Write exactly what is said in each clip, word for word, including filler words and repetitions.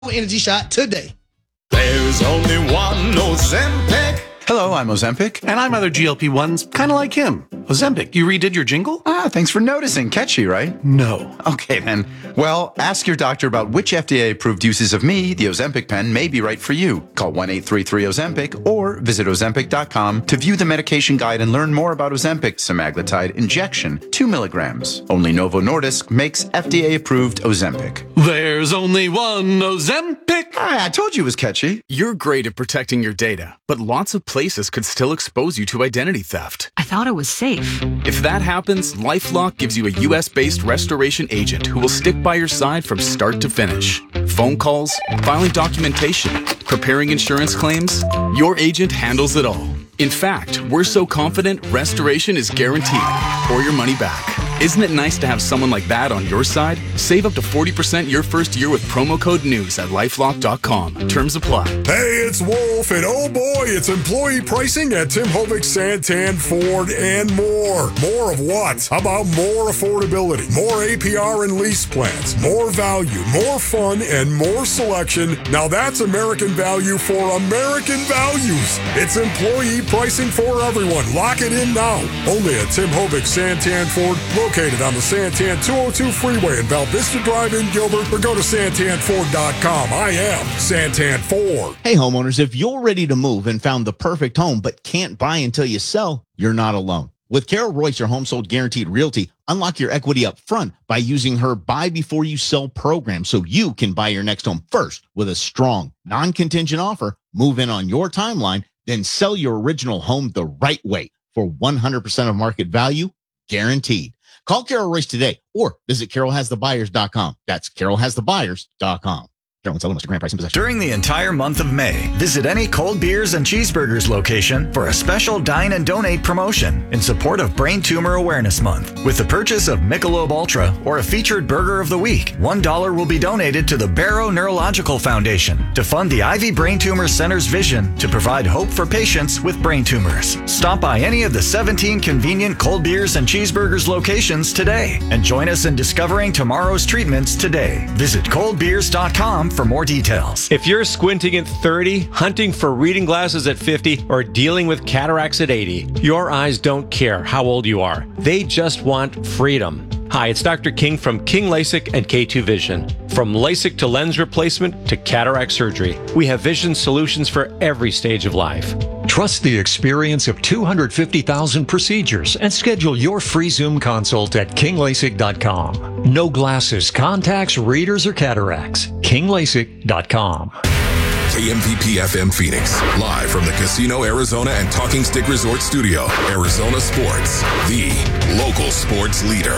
Energy shot today. There's only one Ozempic. Hello, I'm Ozempic. And I'm other G L P ones, kind of like him. Ozempic, you redid your jingle? Ah, thanks for noticing. Catchy, right? No. Okay, then. Well, ask your doctor about which F D A-approved uses of me, the Ozempic pen, may be right for you. Call one eight three three Ozempic or visit Ozempic dot com to view the medication guide and learn more about Ozempic semaglutide injection, two milligrams. Only Novo Nordisk makes F D A-approved Ozempic. There's only one Ozempic. Ah, I told you it was catchy. You're great at protecting your data, but lots of places could still expose you to identity theft. I thought it was safe. If that happens, LifeLock gives you a U S-based restoration agent who will stick by your side from start to finish. Phone calls, filing documentation, preparing insurance claims, your agent handles it all. In fact, we're so confident restoration is guaranteed or your money back. Isn't it nice to have someone like that on your side? Save up to forty percent your first year with promo code NEWS at lifelock dot com. Terms apply. Hey, it's Wolf, and oh boy, it's employee pricing at Tim Hovick, Santan, Ford, and more. More of what? How about more affordability, more A P R and lease plans, more value, more fun, and more selection? Now that's American value for American values. It's employee pricing for everyone. Lock it in now. Only at Tim Hovick, Santan, Ford, located on the Santan two oh two freeway in Val Vista Drive in Gilbert, or go to santan ford dot com. I am Santan Ford. Hey, homeowners, if you're ready to move and found the perfect home but can't buy until you sell, you're not alone. With Carol Royce, your home sold guaranteed realty, unlock your equity up front by using her buy before you sell program so you can buy your next home first with a strong, non-contingent offer, move in on your timeline, then sell your original home the right way for one hundred percent of market value, guaranteed. Call Carol Royce today or visit carol has the buyers dot com. That's carol has the buyers dot com. Carol and selling Mister Grand Price in possession. During the entire month of May, visit any Cold Beers and Cheeseburgers location for a special Dine and Donate promotion in support of Brain Tumor Awareness Month. With the purchase of Michelob Ultra or a featured Burger of the Week, one dollar will be donated to the Barrow Neurological Foundation to fund the Ivy Brain Tumor Center's vision to provide hope for patients with brain tumors. Stop by any of the seventeen convenient Cold Beers and Cheeseburgers locations today and join us in discovering tomorrow's treatments today. Visit cold beers dot com for more details. If you're squinting at thirty, hunting for reading glasses at fifty, or dealing with cataracts at eighty, your eyes don't care how old you are. They just want freedom. Hi, it's Doctor King from King LASIK and K two Vision. From LASIK to lens replacement to cataract surgery, we have vision solutions for every stage of life. Trust the experience of two hundred fifty thousand procedures and schedule your free Zoom consult at king lasik dot com. No glasses, contacts, readers, or cataracts. king lasik dot com. K M V P F M Phoenix, live from the Casino Arizona and Talking Stick Resort Studio. Arizona Sports, the local sports leader.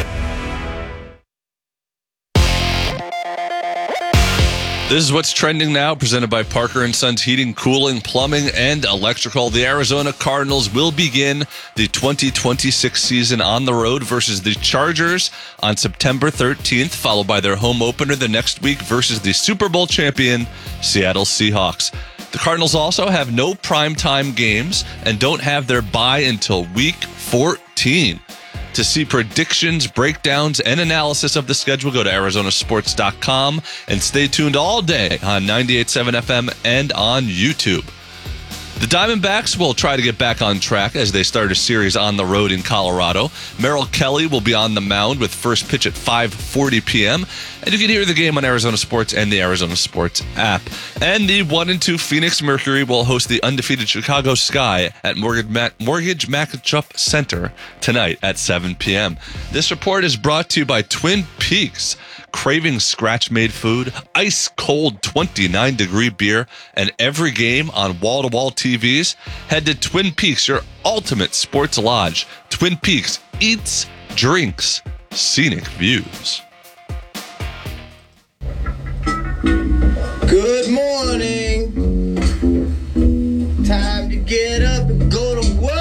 This is what's trending now, presented by Parker and Sons Heating, Cooling, Plumbing, and Electrical. The Arizona Cardinals will begin the twenty twenty-six season on the road versus the Chargers on September thirteenth, followed by their home opener the next week versus the Super Bowl champion Seattle Seahawks. The Cardinals also have no primetime games and don't have their bye until week fourteen. To see predictions, breakdowns, and analysis of the schedule, go to arizona sports dot com and stay tuned all day on ninety-eight point seven F M and on YouTube. The Diamondbacks will try to get back on track as they start a series on the road in Colorado. Merrill Kelly will be on the mound with first pitch at five forty p.m. And you can hear the game on Arizona Sports and the Arizona Sports app. And the one and two Phoenix Mercury will host the undefeated Chicago Sky at Mortgage, Ma- Mortgage Matchup Center tonight at seven p.m. This report is brought to you by Twin Peaks. Craving scratch-made food, ice-cold twenty-nine degree beer, and every game on wall-to-wall T Vs? Head to Twin Peaks, your ultimate sports lodge. Twin Peaks eats, drinks, scenic views. Good morning. Time to get up and go to work.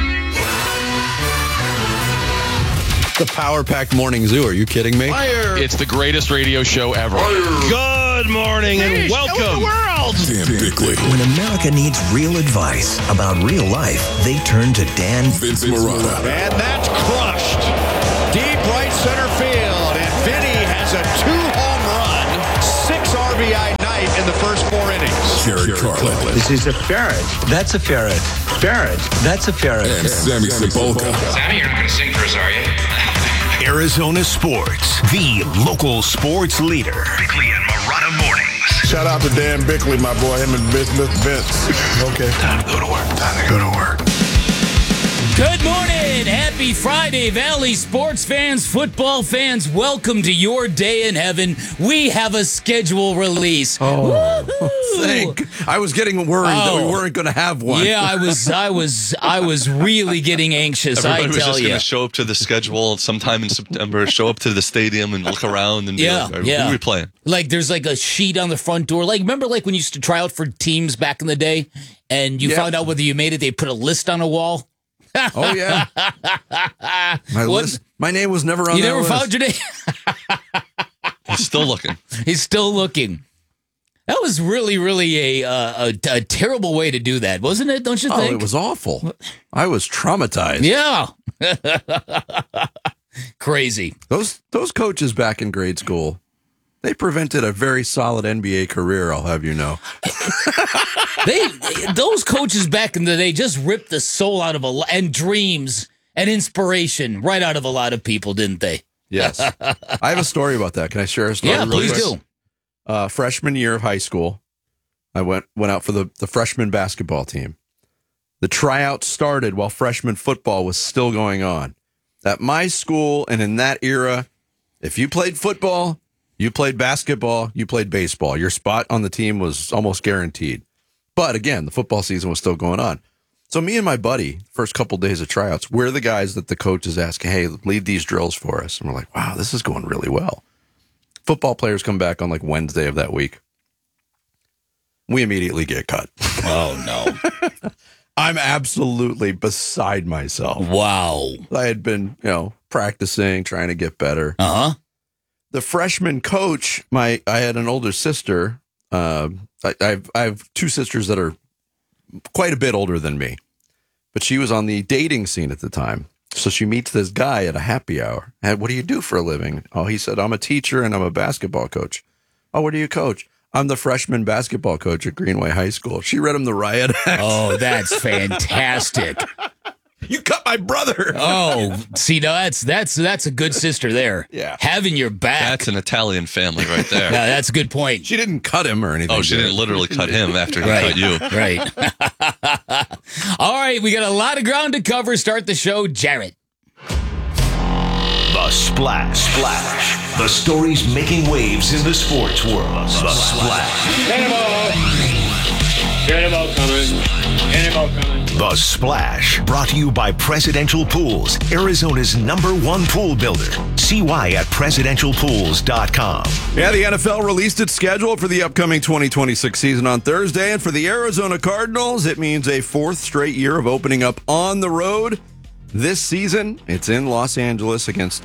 The power-packed morning zoo. Are you kidding me? Fire. It's the greatest radio show ever. Fire. Good morning and welcome. The world. Dan Bickley. When America needs real advice about real life, they turn to Dan Vince Marotta. And that's crushed. Deep right center field. And Vinny has a two-home run, six R B I right in the first four innings. Jared Carlin. This is a ferret. That's a ferret. Ferret. That's a ferret. And Sammy Sepulka. Sammy, you're not going to sing for us, are you? Arizona Sports, the local sports leader. Bickley and Marotta Mornings. Shout out to Dan Bickley, my boy. Him and Vince. Vince. Okay. Time to go to work. Time to go to work. Good morning. Happy Friday, Valley sports fans, football fans. Welcome to your day in heaven. We have a schedule release. Oh, thank. I was getting worried oh. that we weren't going to have one. Yeah, I was I was I was really getting anxious, Everybody I was tell just you. going to show up to the schedule sometime in September, show up to the stadium and look around and yeah, be like, yeah. who are we playing? Like there's like a sheet on the front door. Like remember like when you used to try out for teams back in the day and you yeah. found out whether you made it, they put a list on a wall? Oh, yeah. My list, my name was never on you that never list. found your name? He's still looking. He's still looking. That was really, really a, uh, a a terrible way to do that, wasn't it? Don't you think? Oh, it was awful. I was traumatized. Yeah. Crazy. Those those coaches back in grade school, they prevented a very solid N B A career, I'll have you know. They, those coaches back in the day just ripped the soul out of a lot, and dreams and inspiration right out of a lot of people, didn't they? Yes. I have a story about that. Can I share a story? Yeah, really please quick? do. Uh, freshman year of high school, I went went out for the, the freshman basketball team. The tryout started while freshman football was still going on. At my school and in that era, if you played football, you played basketball, you played baseball. Your spot on the team was almost guaranteed. But again, the football season was still going on. So me and my buddy, first couple days of tryouts, we're the guys that the coaches ask, hey, lead these drills for us. And we're like, wow, this is going really well. Football players come back on like Wednesday of that week. We immediately get cut. Oh, no. I'm absolutely beside myself. Wow. I had been, you know, practicing, trying to get better. Uh-huh. The freshman coach, my I had an older sister. Uh, I, I've I have two sisters that are quite a bit older than me, but she was on the dating scene at the time. So she meets this guy at a happy hour. And what do you do for a living? Oh, he said, I'm a teacher and I'm a basketball coach. Oh, what do you coach? I'm the freshman basketball coach at Greenway High School. She read him the riot act. Oh, that's fantastic. You cut my brother. Oh, see, no, that's that's that's a good sister there. Yeah. Having your back. That's an Italian family right there. Yeah, that's a good point. She didn't cut him or anything. Oh, she didn't literally cut him after he Right. cut you. Right. All right, we got a lot of ground to cover. Start the show, Jarrett. The Splash. Splash. The stories making waves in the sports world. The Splash. Cannonball. Cannonball coming. Cannonball coming. The Splash. Brought to you by Presidential Pools, Arizona's number one pool builder. See why at presidential pools dot com. Yeah, the N F L released its schedule for the upcoming twenty twenty-six season on Thursday. And for the Arizona Cardinals, it means a fourth straight year of opening up on the road. This season, it's in Los Angeles against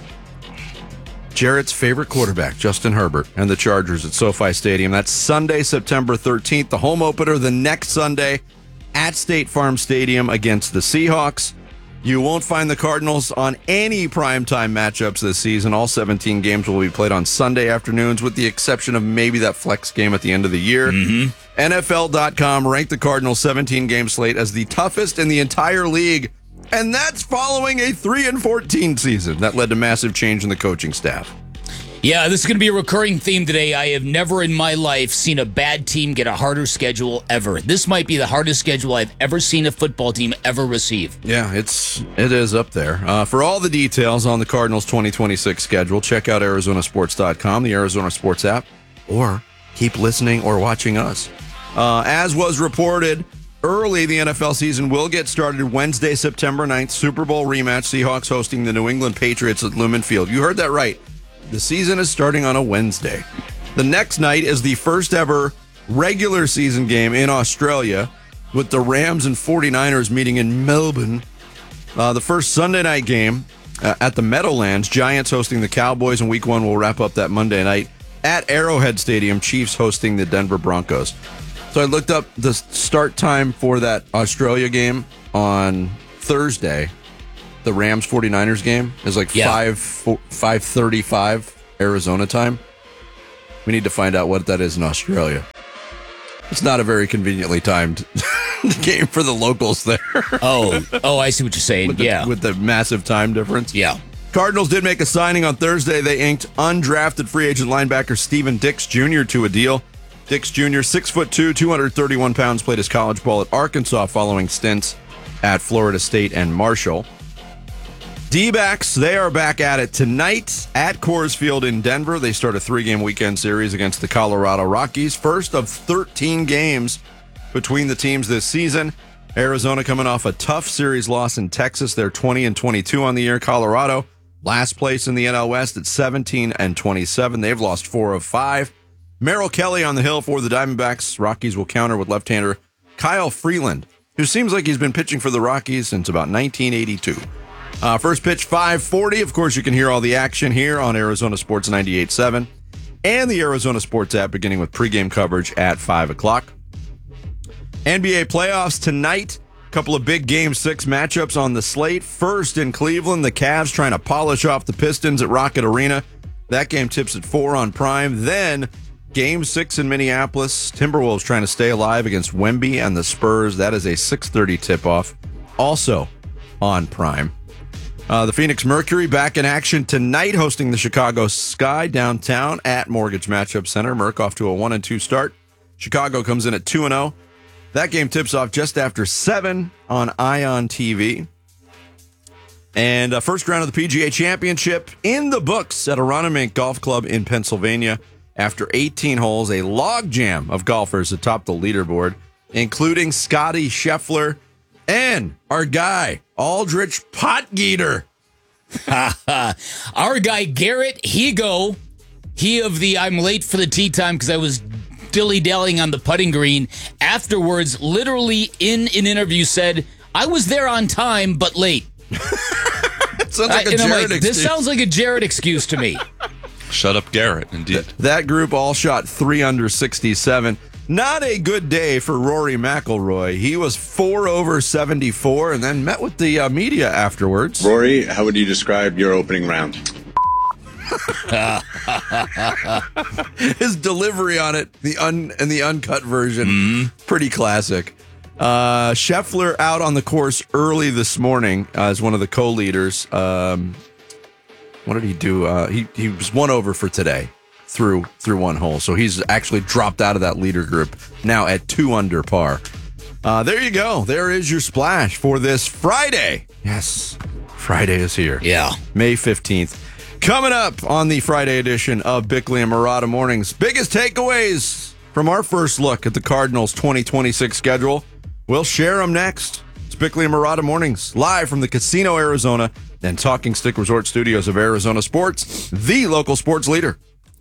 Jarrett's favorite quarterback, Justin Herbert, and the Chargers at SoFi Stadium. That's Sunday, September thirteenth, the home opener. The next Sunday at State Farm Stadium against the Seahawks. You won't find the Cardinals on any primetime matchups this season. All seventeen games will be played on Sunday afternoons, with the exception of maybe that flex game at the end of the year. Mm-hmm. N F L dot com ranked the Cardinals' seventeen-game slate as the toughest in the entire league. And that's following a three and fourteen season that led to massive change in the coaching staff. Yeah, this is going to be a recurring theme today. I have never in my life seen a bad team get a harder schedule ever. This might be the hardest schedule I've ever seen a football team ever receive. Yeah, it's it is up there. Uh, for all the details on the Cardinals' twenty twenty-six schedule, check out Arizona Sports dot com, the Arizona Sports app, or keep listening or watching us. Uh, as was reported early, the N F L season will get started Wednesday, September ninth. Super Bowl rematch, Seahawks hosting the New England Patriots at Lumen Field. You heard that right. The season is starting on a Wednesday. The next night is the first ever regular season game in Australia, with the Rams and 49ers meeting in Melbourne. Uh, the first Sunday night game uh, at the Meadowlands, Giants hosting the Cowboys, and week one will wrap up that Monday night at Arrowhead Stadium, Chiefs hosting the Denver Broncos. So I looked up the start time for that Australia game on Thursday. The Rams 49ers game is like Yeah. five five thirty-five Arizona time. We need to find out what that is in Australia. It's not a very conveniently timed game for the locals there. Oh, oh, I see what you're saying. with the, yeah. With the massive time difference. Yeah. Cardinals did make a signing on Thursday. They inked undrafted free agent linebacker Steven Dix Junior to a deal. Dix Junior, six foot two, two hundred thirty-one pounds, played his college ball at Arkansas following stints at Florida State and Marshall. D-backs, they are back at it tonight at Coors Field in Denver. They start a three-game weekend series against the Colorado Rockies. First of thirteen games between the teams this season. Arizona coming off a tough series loss in Texas. They're twenty and twenty-two on the year. Colorado, last place in the N L West at seventeen and twenty-seven. They've lost four of five. Merrill Kelly on the hill for the Diamondbacks. Rockies will counter with left-hander Kyle Freeland, who seems like he's been pitching for the Rockies since about nineteen eighty-two. Uh, first pitch, five forty. Of course, you can hear all the action here on Arizona Sports ninety-eight point seven and the Arizona Sports app, beginning with pregame coverage at five o'clock. N B A playoffs tonight. A couple of big Game six matchups on the slate. First in Cleveland, the Cavs trying to polish off the Pistons at Rocket Arena. That game tips at four on Prime. Then Game six in Minneapolis. Timberwolves trying to stay alive against Wemby and the Spurs. That is a six thirty tip-off. Also on Prime. Uh, the Phoenix Mercury back in action tonight, hosting the Chicago Sky downtown at Mortgage Matchup Center. Merc off to a one and two start. Chicago comes in at two and oh. That game tips off just after seven on Ion T V. And uh, first round of the P G A Championship in the books at Aronimink Golf Club in Pennsylvania. After eighteen holes, a logjam of golfers atop the leaderboard, including Scotty Scheffler and our guy, Aldrich Potgieter. Our guy, Garrett Higo. He of the I'm late for the tee time because I was dilly-dallying on the putting green. Afterwards, literally in an interview said, I was there on time, but late. It sounds like I, a Jared like, excuse. This sounds like a Jared excuse to me. Shut up, Garrett, indeed. That group all shot three under sixty-seven. Not a good day for Rory McIlroy. He was four over seventy-four and then met with the uh, media afterwards. Rory, how would you describe your opening round? His delivery on it, the un and the uncut version, mm. pretty classic. Uh, Scheffler out on the course early this morning uh, as one of the co-leaders. Um, what did he do? Uh, he he was one over for today through through one hole, so he's actually dropped out of that leader group now at two under par. Uh, there you go. There is your splash for this Friday. Yes, Friday is here. Yeah, May fifteenth. Coming up on the Friday edition of Bickley and Murata Mornings, biggest takeaways from our first look at the Cardinals' twenty twenty-six schedule. We'll share them next. It's Bickley and Murata Mornings, live from the Casino Arizona and Talking Stick Resort Studios of Arizona Sports, the local sports leader.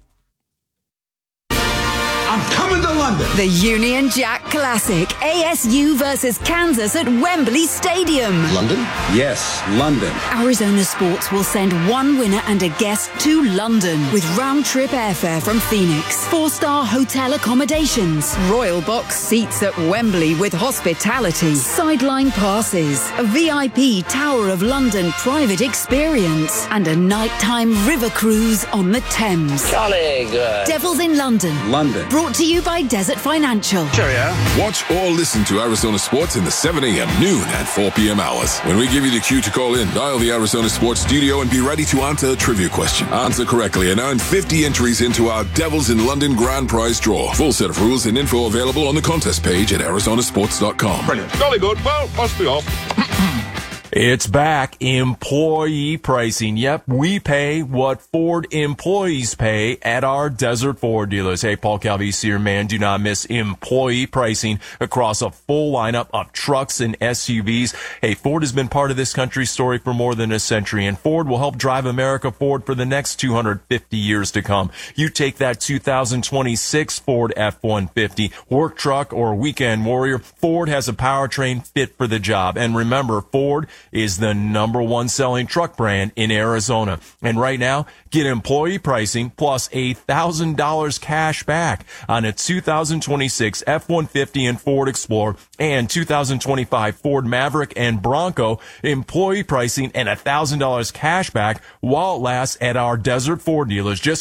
I'm coming to London. The Union Jack Classic, A S U versus Kansas at Wembley Stadium. London? Yes, London. Arizona Sports will send one winner and a guest to London with round-trip airfare from Phoenix, four-star hotel accommodations, royal box seats at Wembley with hospitality, sideline passes, a V I P Tower of London private experience, and a nighttime river cruise on the Thames. Jolly good. Devils in London. London. Brought to you by Desert Financial. Sure, yeah. Watch or listen to Arizona Sports in the seven a.m., noon, and four p.m. hours. When we give you the cue to call in, dial the Arizona Sports studio and be ready to answer a trivia question. Answer correctly and earn fifty entries into our Devils in London grand prize draw. Full set of rules and info available on the contest page at arizona sports dot com. Brilliant. Jolly good. Well, must be off. It's back. Employee pricing. Yep, we pay what Ford employees pay at our Desert Ford dealers. Hey, Paul Calvisi here, man. Do not miss employee pricing across a full lineup of trucks and S U Vs. Hey, Ford has been part of this country's story for more than a century, and Ford will help drive America forward for the next two hundred fifty years to come. You take that two thousand twenty-six Ford F one fifty, work truck, or weekend warrior, Ford has a powertrain fit for the job. And remember, Ford is the number one selling truck brand in Arizona. And right now, get employee pricing plus a thousand dollars cash back on a two thousand twenty-six F one fifty and Ford Explorer and two thousand twenty-five Ford Maverick and Bronco. Employee pricing and a thousand dollars cash back while it lasts at our Desert Ford dealers. Just click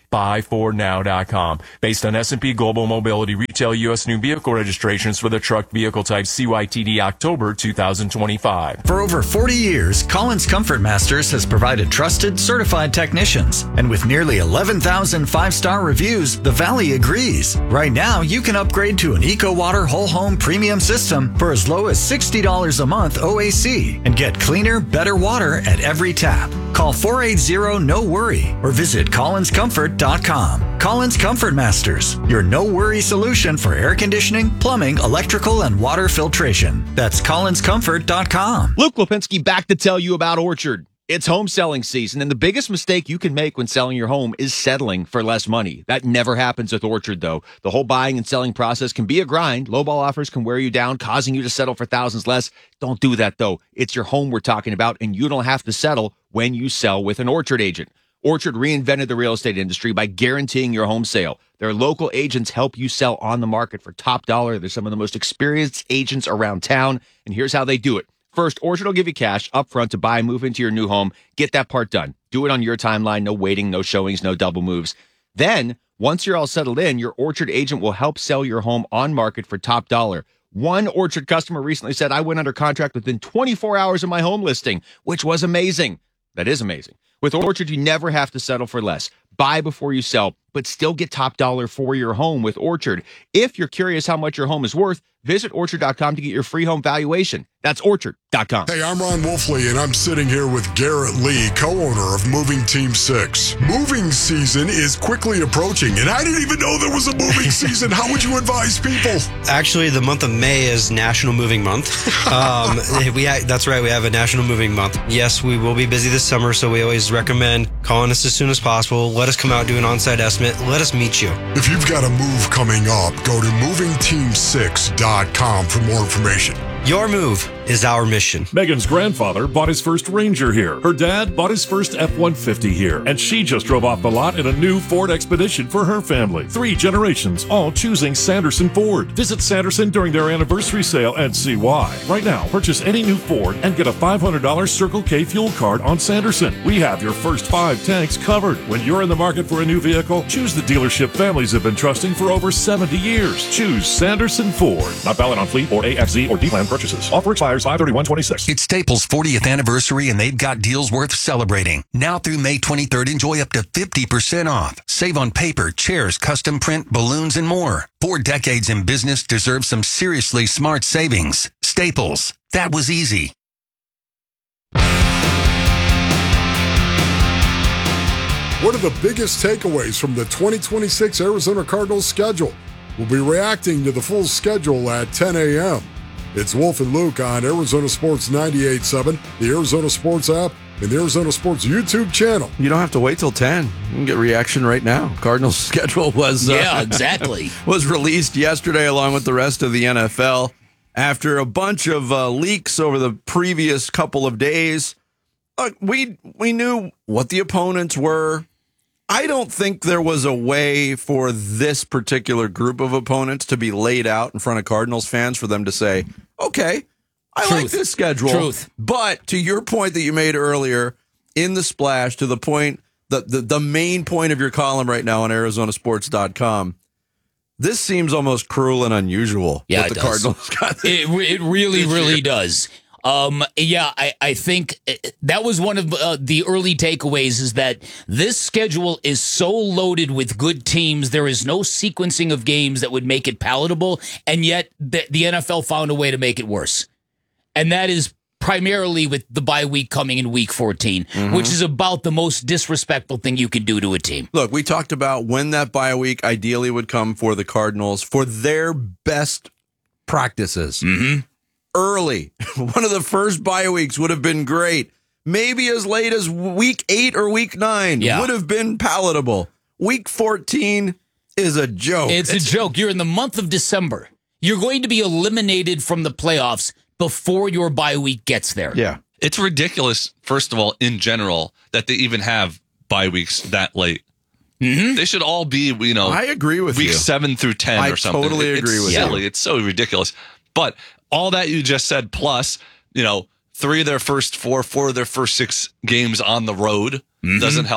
buy ford now dot com. Based on S and P Global Mobility retail U S new vehicle registrations for the truck vehicle type C Y T D October two thousand twenty-five. For over forty years, Collins Comfort Masters has provided trusted, certified technicians. And with nearly eleven thousand five-star reviews, the Valley agrees. Right now, you can upgrade to an EcoWater Whole Home Premium System for as low as sixty dollars a month O A C and get cleaner, better water at every tap. Call four eight zero, no worry or visit collins comfort dot com. Collins Comfort Masters, your no-worry solution for air conditioning, plumbing, electrical, and water filtration. That's collins comfort dot com. Luke Lipinski back to tell you about Orchard. It's home selling season, and the biggest mistake you can make when selling your home is settling for less money. That never happens with Orchard, though. The whole buying and selling process can be a grind. Lowball offers can wear you down, causing you to settle for thousands less. Don't do that, though. It's your home we're talking about, and you don't have to settle when you sell with an Orchard agent. Orchard reinvented the real estate industry by guaranteeing your home sale. Their local agents help you sell on the market for top dollar. They're some of the most experienced agents around town, and here's how they do it. First, Orchard will give you cash up front to buy and move into your new home. Get that part done. Do it on your timeline. No waiting, no showings, no double moves. Then, once you're all settled in, your Orchard agent will help sell your home on market for top dollar. One Orchard customer recently said, I went under contract within twenty-four hours of my home listing, which was amazing. That is amazing. With Orchard, you never have to settle for less. Buy before you sell, but still get top dollar for your home with Orchard. If you're curious how much your home is worth, visit orchard dot com to get your free home valuation. That's orchard dot com. Hey, I'm Ron Wolfley, and I'm sitting here with Garrett Lee, co-owner of Moving Team six. Moving season is quickly approaching, and I didn't even know there was a moving season. How would you advise people? Actually, the month of May is National Moving Month. Um, we ha- That's right, we have a National Moving Month. Yes, we will be busy this summer, so we always recommend calling us as soon as possible. Let us come out, do an on-site estimate. Let us meet you. If you've got a move coming up, go to moving team six dot com for more information. Your move is our mission. Megan's grandfather bought his first Ranger here. Her dad bought his first F one fifty here. And she just drove off the lot in a new Ford Expedition for her family. Three generations, all choosing Sanderson Ford. Visit Sanderson during their anniversary sale and see why. Right now, purchase any new Ford and get a five hundred dollars Circle K fuel card on Sanderson. We have your first five tanks covered. When you're in the market for a new vehicle, choose the dealership families have been trusting for over seventy years. Choose Sanderson Ford. Not valid on fleet or A X Z or D-Plan purchases. Offer expires five thirty-one twenty-six. It's Staples' fortieth anniversary, and they've got deals worth celebrating. Now through May twenty-third, enjoy up to fifty percent off. Save on paper, chairs, custom print, balloons, and more. Four decades in business deserve some seriously smart savings. Staples. That was easy. What are the biggest takeaways from the twenty twenty-six Arizona Cardinals schedule? We'll be reacting to the full schedule at ten a.m. It's Wolf and Luke on Arizona Sports ninety-eight point seven, the Arizona Sports app, and the Arizona Sports YouTube channel. You don't have to wait till ten. You can get reaction right now. Cardinals schedule was uh, yeah, exactly was released yesterday along with the rest of the N F L after a bunch of uh, leaks over the previous couple of days. Look, we we knew what the opponents were. I don't think there was a way for this particular group of opponents to be laid out in front of Cardinals fans for them to say, okay, I Truth. like this schedule. Truth. But to your point that you made earlier in the splash, to the point, the, the, the main point of your column right now on Arizona Sports dot com, this seems almost cruel and unusual. Yeah, what it the does. Cardinals got. It, it really, this really year. does. Um, yeah, I, I think that was one of uh, the early takeaways is that this schedule is so loaded with good teams. There is no sequencing of games that would make it palatable. And yet the, the N F L found a way to make it worse. And that is primarily with the bye week coming in week fourteen, Mm-hmm. which is about the most disrespectful thing you could do to a team. Look, we talked about when that bye week ideally would come for the Cardinals for their best practices. Mm-hmm. Early. One of the first bye weeks would have been great. Maybe as late as week eight or week nine Yeah. would have been palatable. Week fourteen is a joke. It's, it's a joke. You're in the month of December. You're going to be eliminated from the playoffs before your bye week gets there. Yeah. It's ridiculous, first of all, in general, that they even have bye weeks that late. Mm-hmm. They should all be, you know, I agree with week you. seven through ten I or something. totally It- agree it's with silly. you. It's so ridiculous. But all that you just said, plus, you know, three of their first four, four of their first six games on the road Mm-hmm. doesn't help.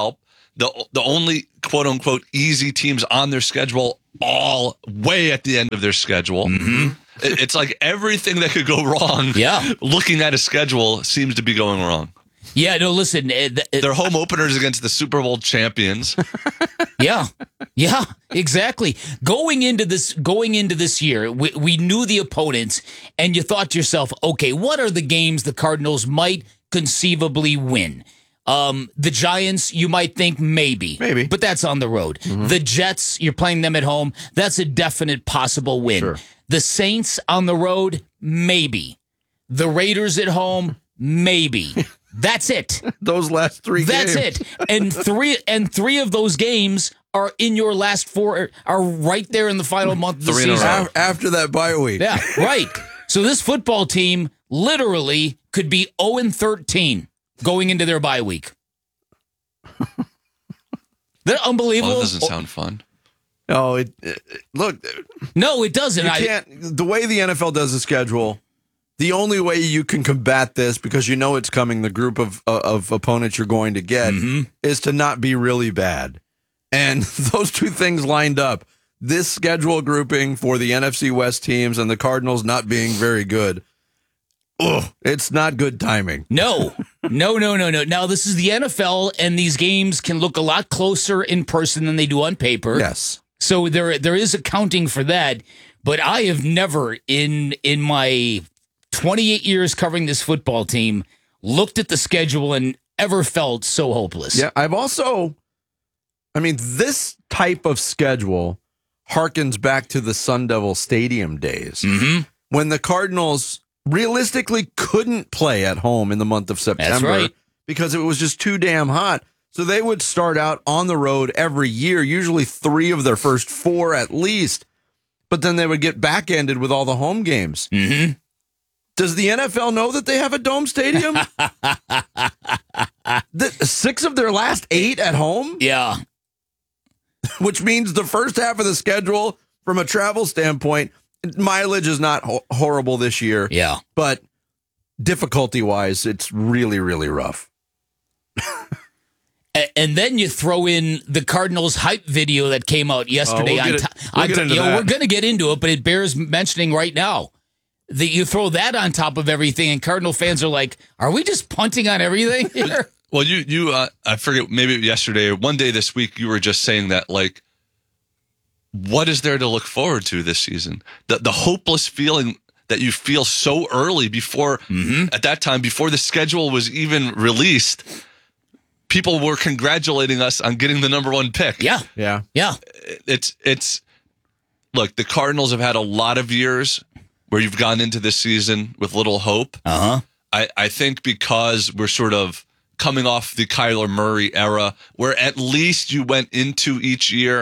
the the only quote unquote easy teams on their schedule, all way at the end of their schedule. Mm-hmm. It, it's like everything that could go wrong. Yeah. Looking at a schedule seems to be going wrong. Yeah, no, listen. It, it, Their home openers against the Super Bowl champions. Yeah, yeah, exactly. Going into this, going into this year, we, we knew the opponents, and you thought to yourself, okay, what are the games the Cardinals might conceivably win? Um, the Giants, you might think maybe, maybe, but that's on the road. Mm-hmm. The Jets, you're playing them at home. That's a definite possible win. Sure. The Saints on the road, maybe. The Raiders at home, maybe. That's it. Those last three That's games. it. And three and three of those games are in your last four, are right there in the final month of the Three in a season. row. After that bye week. Yeah, right. So this football team literally could be oh and thirteen going into their bye week. They're unbelievable. Well, that doesn't sound fun. No, it, it look. No, it doesn't. You I can't. The way the N F L does the schedule, the only way you can combat this, because you know it's coming, the group of uh, of opponents you're going to get, Mm-hmm. is to not be really bad. And those two things lined up. This schedule grouping for the N F C West teams and the Cardinals not being very good. Ugh, it's not good timing. No, no, no, no, no. Now, this is the N F L, and these games can look a lot closer in person than they do on paper. Yes. So there, there is accounting for that. But I have never, in in my twenty-eight years covering this football team, looked at the schedule and ever felt so hopeless. Yeah, I've also, I mean, this type of schedule harkens back to the Sun Devil Stadium days, mm-hmm. when the Cardinals realistically couldn't play at home in the month of September. That's right. Because it was just too damn hot. So they would start out on the road every year, usually three of their first four at least. But then they would get back-ended with all the home games. Mm-hmm. Does the N F L know that they have a dome stadium? the, six of their last eight at home? Yeah. Which means the first half of the schedule, from a travel standpoint, mileage is not ho- horrible this year. Yeah. But difficulty-wise, it's really, really rough. And then you throw in the Cardinals hype video that came out yesterday. Oh, we'll on get to- it- we'll on get to- into you know, that. we're going to get into it, but it bears mentioning right now. That you throw that on top of everything, and Cardinal fans are like, "Are we just punting on everything here?" Well, you you uh, I forget, maybe yesterday or one day this week, you were just saying that, like, what is there to look forward to this season? The the hopeless feeling that you feel so early before, Mm-hmm. at that time, before the schedule was even released, people were congratulating us on getting the number one pick. Yeah, Yeah. yeah. It's it's look, the Cardinals have had a lot of years where you've gone into this season with little hope. Uh huh. I, I think because we're sort of coming off the Kyler Murray era, where at least you went into each year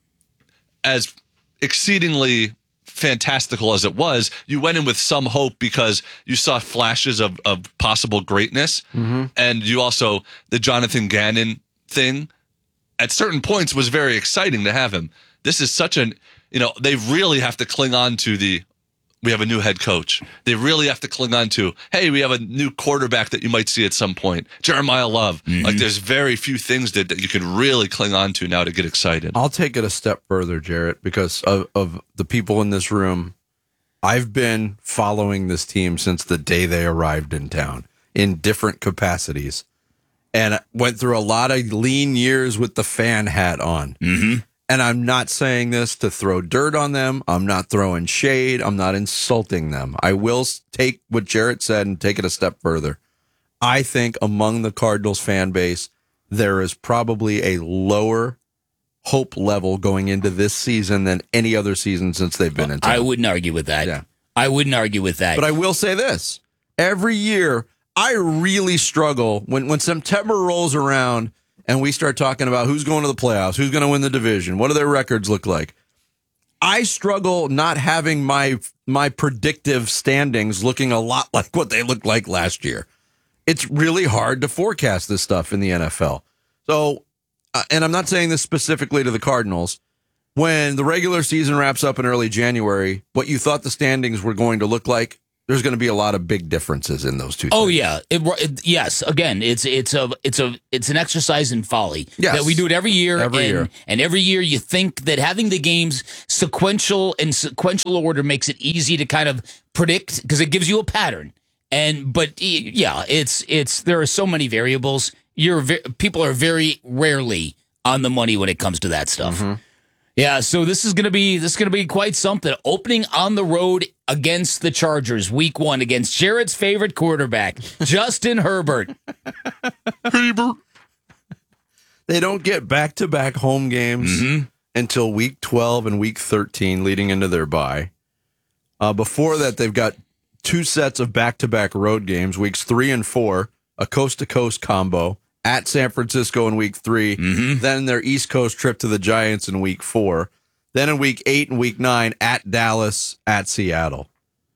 as exceedingly fantastical as it was, you went in with some hope because you saw flashes of, of possible greatness. Mm-hmm. And you also, the Jonathan Gannon thing, at certain points was very exciting to have him. This is such an, you know, they really have to cling on to the, we have a new head coach. They really have to cling on to, hey, we have a new quarterback that you might see at some point. Jeremiah Love. Mm-hmm. Like, there's very few things that, that you can really cling on to now to get excited. I'll take it a step further, Jarrett, because of, of the people in this room. I've been following this team since the day they arrived in town in different capacities, and went through a lot of lean years with the fan hat on. Mm-hmm. And I'm not saying this to throw dirt on them. I'm not throwing shade. I'm not insulting them. I will s- take what Jarrett said and take it a step further. I think among the Cardinals fan base, there is probably a lower hope level going into this season than any other season since they've been in town. I wouldn't argue with that. Yeah. I wouldn't argue with that. But I will say this. Every year, I really struggle when, when September rolls around and we start talking about who's going to the playoffs, who's going to win the division, what do their records look like. I struggle not having my my predictive standings looking a lot like what they looked like last year. It's really hard to forecast this stuff in the N F L. So, uh, and I'm not saying this specifically to the Cardinals. When the regular season wraps up in early January, what you thought the standings were going to look like there's going to be a lot of big differences in those two Oh things. yeah, it, it, yes. Again, it's it's a it's a it's an exercise in folly. Yes. That we do it every year. Every and, year. and every year you think that having the games sequential and sequential order makes it easy to kind of predict because it gives you a pattern. And but yeah, it's it's there are so many variables. You're ve- people are very rarely on the money when it comes to that stuff. Mm-hmm. Yeah, so this is gonna be this is gonna be quite something. Opening on the road against the Chargers, week one against Jared's favorite quarterback, Justin Herbert. Herbert. They don't get back-to-back home games Mm-hmm. until week twelve and week thirteen, leading into their bye. Uh, before that, they've got two sets of back-to-back road games, weeks three and four, a coast-to-coast combo at San Francisco in week three, Mm-hmm. then their East Coast trip to the Giants in week four, then in week eight and week nine at Dallas, at Seattle.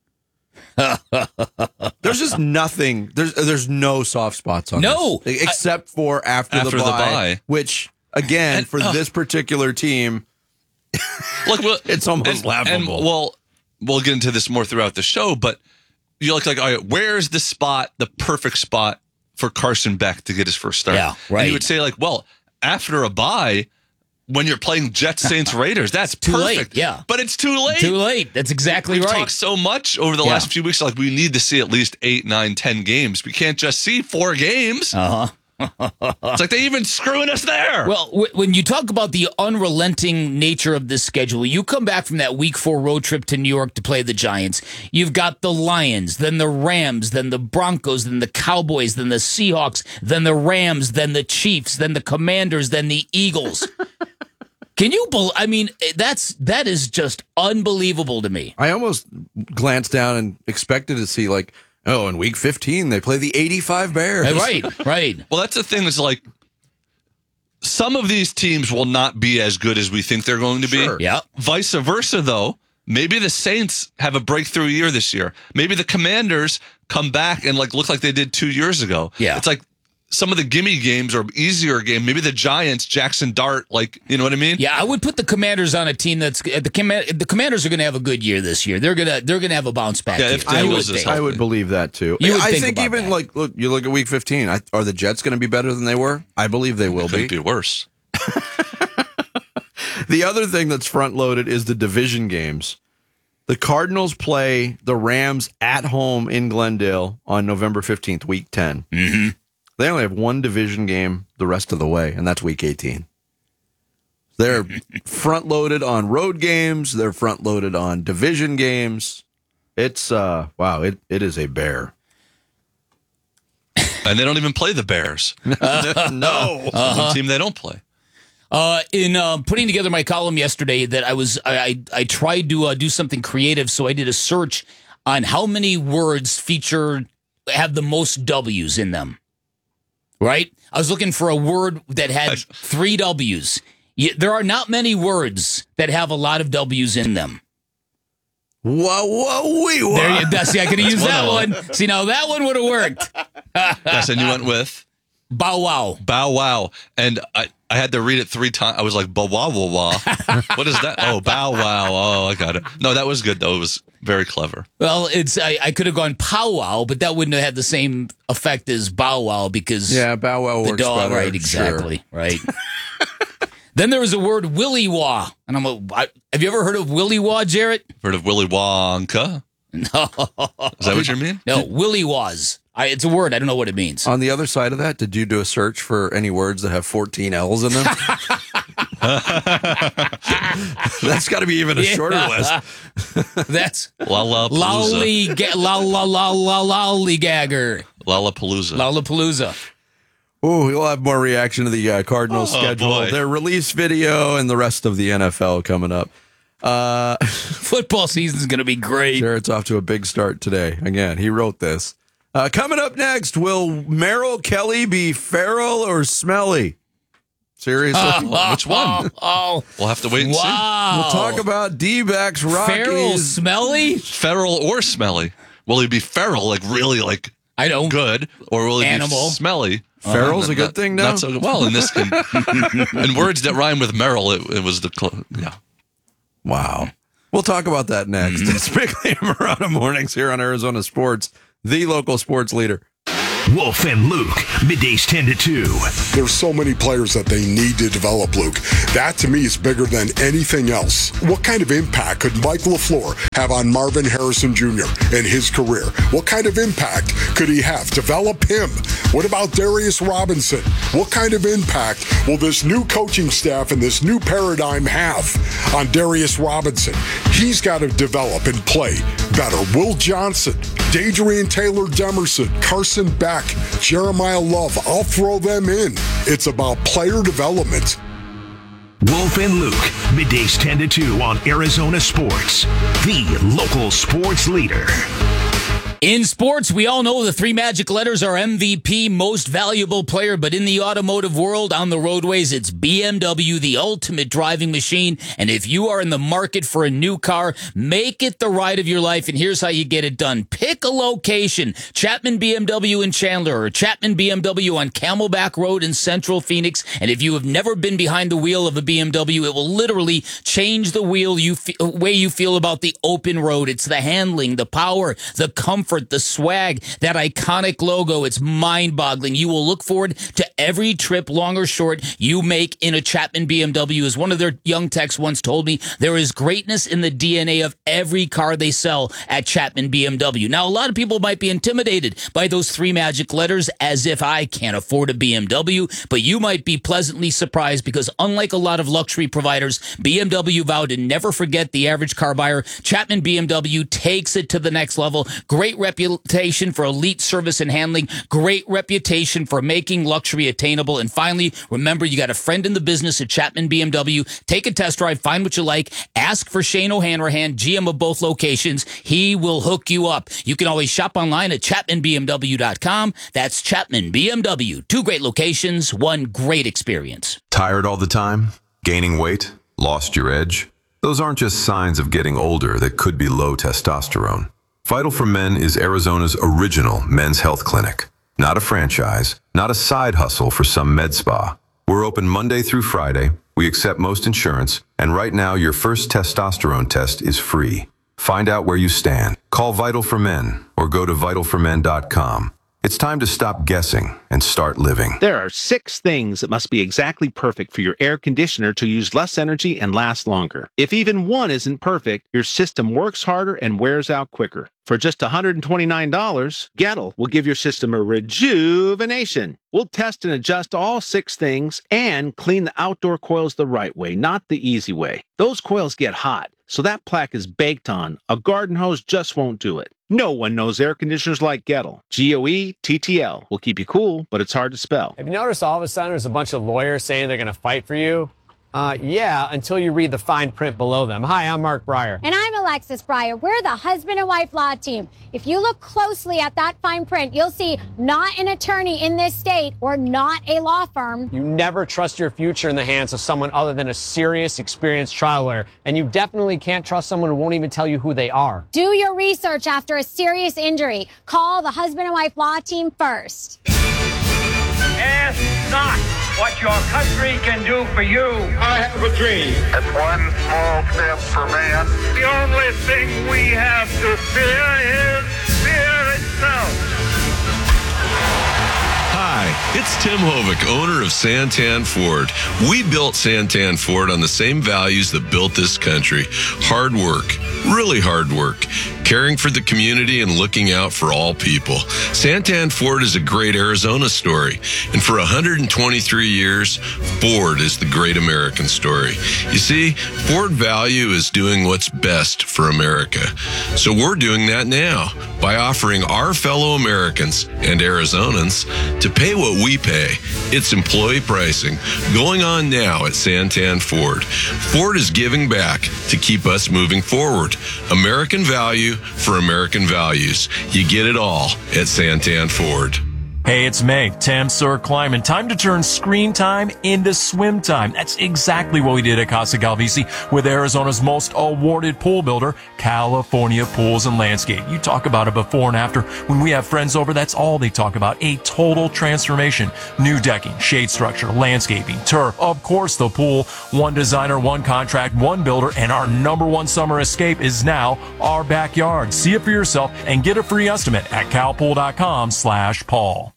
There's just nothing. There's there's no soft spots on No, this, except for after, After the, the bye, bye. which again And, for uh, this particular team, Look, well, it's almost and, laughable. And, well, we'll get into this more throughout the show, but you look like, all right, where's the spot, the perfect spot for Carson Beck to get his first start? Yeah, right. And you would say, like, well, after a bye, when you're playing Jets, Saints, Raiders, that's Too perfect. late, yeah. But it's too late. Too late. That's exactly We've right. talked so much over the Yeah. last few weeks, like we need to see at least eight, nine, ten games. We can't just see four games. Uh-huh. It's like they even screwing us there. Well, w- when you talk about the unrelenting nature of this schedule, you come back from that week four road trip to New York to play the Giants. You've got the Lions, then the Rams, then the Broncos, then the Cowboys, then the Seahawks, then the Rams, then the Chiefs, then the Commanders, then the Eagles. Can you believe? I mean, that's that is just unbelievable to me. I almost glanced down and expected to see like, oh, in week fifteen they play the eighty-five Bears. Right, right. Well, that's the thing is like some of these teams will not be as good as we think they're going to be. Sure. Yeah. Vice versa, though. Maybe the Saints have a breakthrough year this year. Maybe the Commanders come back and like look like they did two years ago. Yeah. It's like some of the gimme games or easier game. Maybe the Giants, Jackson Dart, like, you know what I mean? Yeah, I would put the Commanders on a team that's the command. The Commanders are going to have a good year this year. They're gonna they're going to have a bounce back. Yeah, year. if I Daniels would, is think. I healthy. would believe that too. You would I think think about even that. like look, you look at week fifteen. I, are the Jets going to be better than they were? I believe they will It could be. be worse. The other thing that's front loaded is the division games. The Cardinals play the Rams at home in Glendale on November fifteenth, week ten. Mm-hmm. They only have one division game the rest of the way, and that's week eighteen. They're front loaded on road games. They're front loaded on division games. It's, uh, wow, it, it is a bear. And they don't even play the Bears. No. Uh-huh. One team they don't play. Uh, in uh, putting together my column yesterday, that I was I I, I tried to uh, do something creative, so I did a search on how many words feature have the most W's in them. Right, I was looking for a word that had three W's. You, there are not many words that have a lot of W's in them. Whoa, whoa, wee, whoa. There you, see, I could have used one that of one. See, now that one would have worked. Yes, and you went with Bow wow. Bow Wow. And I, I had to read it three times. I was like, bow wow, wow, wow. What is that? Oh, Bow Wow. Oh, I got it. No, that was good, though. It was very clever. Well, it's I, I could have gone powwow, but that wouldn't have had the same effect as bow wow because Yeah, Bow Wow the works dog, better. right? Exactly, right. Then there was the word willy wah, and I'm a, I, have you ever heard of willy wah, Jarrett? Heard of Willy Wonka? No, Is that what you mean? no, willy wahs. I, it's a word. I don't know what it means. On the other side of that, did you do a search for any words that have fourteen L's in them? That's got to be even a Yeah. shorter list. That's Lollapalooza. lolly ga- la la la la lollygagger. Lollapalooza. Lollapalooza. Ooh, we'll have more reaction to the uh, Cardinals Oh, schedule, boy. their release video, and the rest of the N F L coming up. Uh, Football season's going to be great. Jared's off to a big start today. Again, he wrote this. Uh, coming up next, will Merrill Kelly be feral or smelly? Seriously? Uh, Which one? Oh, oh. We'll have to wait and Wow. We'll talk about D-backs, Rockies. Feral smelly? see. Feral or smelly? Will he be feral, like really, like I don't. good, or will he Animal. be smelly? Feral's Uh, a good not- thing now? Not so well in this. In, in words that rhyme with Merrill, it, it was the cl- yeah. Wow. We'll talk about that next. Mm-hmm. It's Bickley and Murata Mornings here on Arizona Sports, the local sports leader. Wolf and Luke, middays ten to two. There's so many players that they need to develop, Luke. That, to me, is bigger than anything else. What kind of impact could Mike LaFleur have on Marvin Harrison Junior in his career? What kind of impact could he have? Develop him. What about Darius Robinson? What kind of impact will this new coaching staff and this new paradigm have on Darius Robinson? He's got to develop and play better. Will Johnson, Dadrian Taylor-Demerson, Carson Beck, Jeremiah Love, I'll throw them in. It's about player development. Wolf and Luke, middays ten to two on Arizona Sports, the local sports leader. In sports, we all know the three magic letters are M V P, most valuable player, but in the automotive world, on the roadways, it's B M W, the ultimate driving machine. And if you are in the market for a new car, make it the ride of your life. And here's how you get it done. Pick a location, Chapman B M W in Chandler or Chapman B M W on Camelback Road in Central Phoenix. And if you have never been behind the wheel of a B M W, it will literally change the wheel you fe- way you feel about the open road. It's the handling, the power, the comfort, the swag, that iconic logo. It's mind-boggling. You will look forward to every trip, long or short, you make in a Chapman B M W. As one of their young techs once told me, there is greatness in the D N A of every car they sell at Chapman B M W. Now, a lot of people might be intimidated by those three magic letters, as if I can't afford a B M W, but you might be pleasantly surprised because unlike a lot of luxury providers, B M W vowed to never forget the average car buyer. Chapman B M W takes it to the next level. Great reputation for elite service and handling, great reputation for making luxury attainable. And finally, remember, you got a friend in the business at Chapman B M W. Take a test drive, find what you like, ask for Shane O'Hanrahan, G M of both locations. He will hook you up. You can always shop online at chapman b m w dot com. That's Chapman B M W. Two great locations, one great experience. Tired all the time? Gaining weight? Lost your edge? Those aren't just signs of getting older that could be low testosterone. Vital for Men is Arizona's original men's health clinic. Not a franchise, not a side hustle for some med spa. We're open Monday through Friday. We accept most insurance, and right now your first testosterone test is free. Find out where you stand. Call Vital for Men or go to vital for men dot com. It's time to stop guessing and start living. There are six things that must be exactly perfect for your air conditioner to use less energy and last longer. If even one isn't perfect, your system works harder and wears out quicker. For just one hundred twenty-nine dollars, Gettle will give your system a rejuvenation. We'll test and adjust all six things and clean the outdoor coils the right way, not the easy way. Those coils get hot, so that plaque is baked on. A garden hose just won't do it. No one knows air conditioners like Gettle. G O E T T L will keep you cool, but it's hard to spell. Have you noticed all of a sudden there's a bunch of lawyers saying they're going to fight for you? Uh, yeah, until you read the fine print below them. Hi, I'm Mark Breyer. And I'm Alexis Breyer. We're the husband and wife law team. If you look closely at that fine print, you'll see not an attorney in this state or not a law firm. You never trust your future in the hands of someone other than a serious, experienced trial lawyer. And you definitely can't trust someone who won't even tell you who they are. Do your research after a serious injury. Call the husband and wife law team first. Ask not what your country can do for you. I have a dream. It's one small step for man. The only thing we have to fear is fear itself. Hi, it's Tim Hovick, owner of Santan Ford. We built Santan Ford on the same values that built this country. Hard work, really hard work, caring for the community and looking out for all people. Santan Ford is a great Arizona story. And for one hundred twenty-three years, Ford is the great American story. You see, Ford value is doing what's best for America. So we're doing that now by offering our fellow Americans and Arizonans to pay what we pay. It's employee pricing going on now at Santan Ford. Ford is giving back to keep us moving forward. American value for American values. You get it all at Santan Ford. Hey, it's May. Temps are climbing. Time to turn screen time into swim time. That's exactly what we did at Casa Galvisi with Arizona's most awarded pool builder, California Pools and Landscape. You talk about a before and after. When we have friends over, that's all they talk about. A total transformation. New decking, shade structure, landscaping, turf, of course the pool. One designer, one contract, one builder, and our number one summer escape is now our backyard. See it for yourself and get a free estimate at calpool.com slash Paul.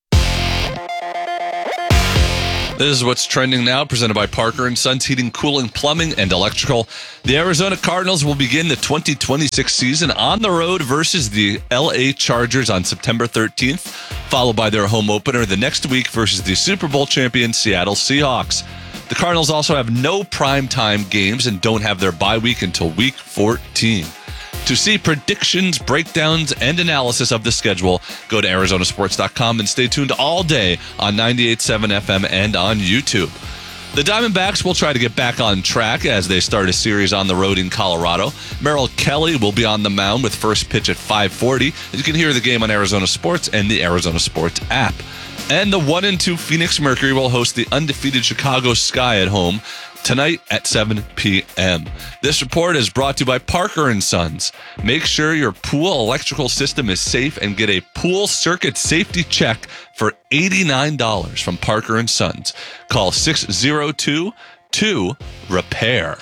This is what's trending now, presented by Parker and Sons Heating, Cooling, Plumbing, and Electrical. The Arizona Cardinals will begin the twenty twenty-six season on the road versus the L A Chargers on September thirteenth, followed by their home opener the next week versus the Super Bowl champion Seattle Seahawks. The Cardinals also have no primetime games and don't have their bye week until week fourteen. To see predictions, breakdowns, and analysis of the schedule, go to Arizona Sports dot com and stay tuned all day on ninety-eight point seven F M and on YouTube. The Diamondbacks will try to get back on track as they start a series on the road in Colorado. Merrill Kelly will be on the mound with first pitch at five forty. You can hear the game on Arizona Sports and the Arizona Sports app. And the one and two Phoenix Mercury will host the undefeated Chicago Sky at home tonight at seven p.m. This report is brought to you by Parker and Sons. Make sure your pool electrical system is safe and get a pool circuit safety check for eighty-nine dollars from Parker and Sons. Call six oh two, two, repair.